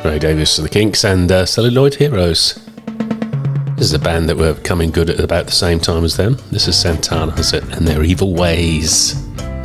Ray Davies of the Kinks and Celluloid Heroes. This is a band that were coming good at about the same time as them. This is Santana and their Evil Ways.